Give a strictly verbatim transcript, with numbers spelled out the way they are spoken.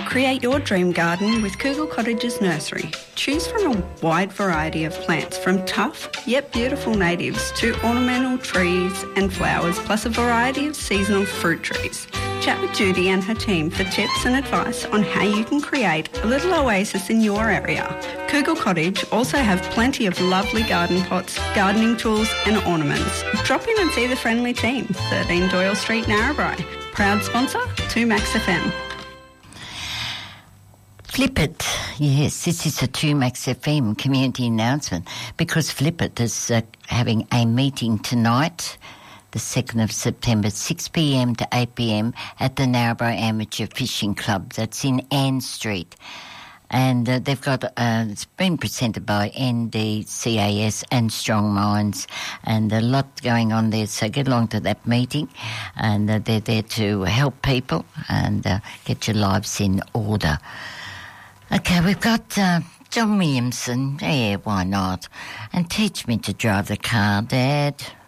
Create your dream garden with Kugel Cottages Nursery. Choose from a wide variety of plants, from tough yet beautiful natives to ornamental trees and flowers, plus a variety of seasonal fruit trees. Chat with Judy and her team for tips and advice on how you can create a little oasis in your area. Kugel Cottage also have plenty of lovely garden pots, gardening tools and ornaments. Drop in and see the friendly team. thirteen Doyle Street, Narrabri. Proud sponsor, two Max F M. Flip It, yes, this is a two Max F M community announcement because Flip It is uh, having a meeting tonight, the second of September, six p.m. to eight p.m. at the Narrabri Amateur Fishing Club. That's in Ann Street. And uh, they've got, uh, it's been presented by N D C A S and Strong Minds, and a lot going on there. So get along to that meeting, and uh, they're there to help people and uh, get your lives in order. Okay, we've got uh, John Williamson. Yeah, why not? And teach me to drive the car, Dad.